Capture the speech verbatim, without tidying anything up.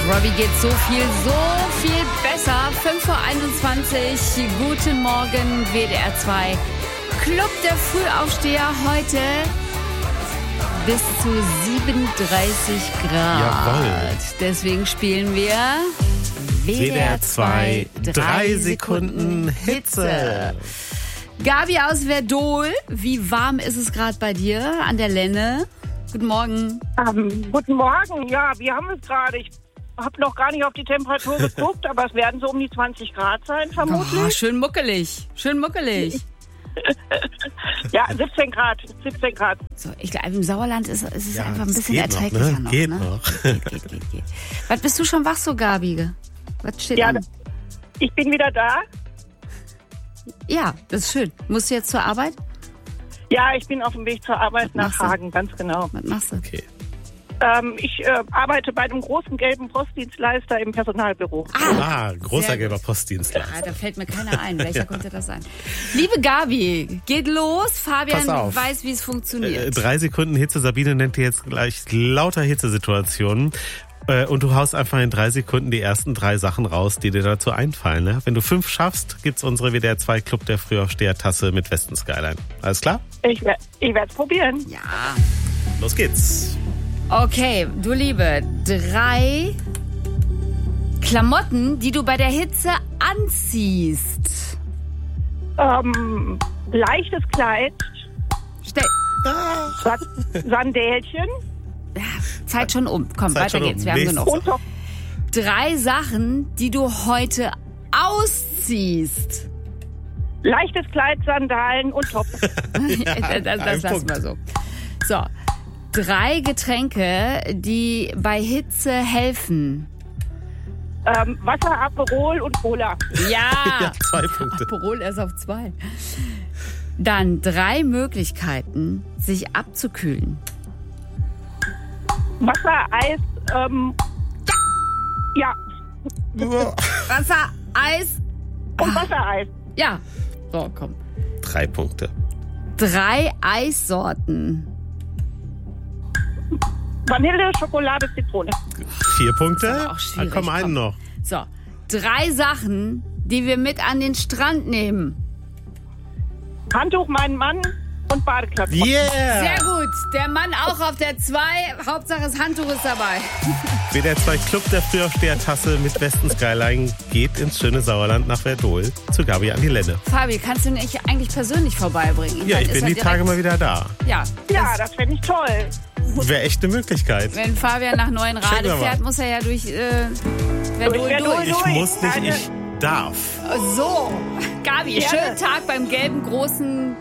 Robbie geht so viel, so viel besser. fünf Uhr einundzwanzig, guten Morgen, W D R zwei. Club der Frühaufsteher heute bis zu siebenunddreißig Grad. Jawohl. Deswegen spielen wir W D R zwei, drei Sekunden Hitze. Gabi aus Verdol, wie warm ist es gerade bei dir an der Lenne? Guten Morgen. Ähm, guten Morgen, ja, wir haben es gerade. Ich habe noch gar nicht auf die Temperatur geguckt, aber es werden so um die zwanzig Grad sein, vermutlich. Oh, schön muckelig, schön muckelig. Ja, siebzehn Grad, siebzehn Grad. So, ich glaube, im Sauerland ist, ist es Ja, einfach ein es bisschen geht erträglicher noch, noch. ne? Geht ne? noch. Geht, geht, geht, geht. Was, bist du schon wach so, Gabi? Was steht Ja, an? ich bin wieder da. Ja, das ist schön. Musst du jetzt zur Arbeit? Ja, ich bin auf dem Weg zur Arbeit Was nach machst du? Hagen, ganz genau. Was machst du? Okay. Ähm, ich äh, arbeite bei einem großen gelben Postdienstleister im Personalbüro. Ah, großer Sehr gelber gut. Postdienstleister. Ah, da fällt mir keiner ein. Welcher könnte das sein? Liebe Gabi, geht los. Fabian Pass auf. weiß, wie es funktioniert. Äh, drei Sekunden Hitze. Sabine nennt dir jetzt gleich lauter Hitzesituationen. Äh, und du haust einfach in drei Sekunden die ersten drei Sachen raus, die dir dazu einfallen. Ne? Wenn du fünf schaffst, gibt's unsere W D R zwei Club der Frühaufsteher-Tasse mit Westen Skyline. Alles klar? Ich, wer- ich werde es probieren. Ja. Los geht's. Okay, du Liebe, drei Klamotten, die du bei der Hitze anziehst. Ähm, leichtes Kleid, Stell, Sa- Sandälchen Zeit schon um. Komm, Zeit weiter schon um. geht's. Wir haben Nächstes. genug. und doch Drei Sachen, die du heute ausziehst. leichtes Kleid, Sandalen und Top. das das, das ein lassen Punkt. wir so. So, drei Getränke, die bei Hitze helfen. ähm, Wasser, Aperol und Cola. Ja, Ja, zwei Punkte. Aperol erst auf zwei. Dann drei Möglichkeiten, sich abzukühlen. Wasser, Eis, ähm, ja, Wasser, Eis, und Wassereis. ja. So, komm. Drei Punkte. Drei Eissorten. Vanille, Schokolade, Zitrone. Vier Punkte. Das ist aber auch schwierig, Ah, komm, einen komm. noch. So, drei Sachen, die wir mit an den Strand nehmen. Handtuch, mein Mann und Badeklappe. Yeah! Sehr gut. Der Mann auch auf der zwei. Hauptsache das Handtuch ist dabei. W D R zwei Club der Frühaufsteher-Tasse mit Westen Skyline geht ins schöne Sauerland nach Verdol zu Gabi an die Lenne. Fabi, kannst du nicht eigentlich persönlich vorbeibringen? Ja, Dann ich ist bin er die direkt- Tage mal wieder da. Ja, Ja, das fände ich toll. Wäre echt eine Möglichkeit. wenn Fabian nach Neuenrade Checken wir mal. fährt, muss er ja durch äh, Verdol Verdol durch. Ich durch. muss nicht, Keine- ich darf. So, Gabi, Gerne. schönen Tag beim gelben großen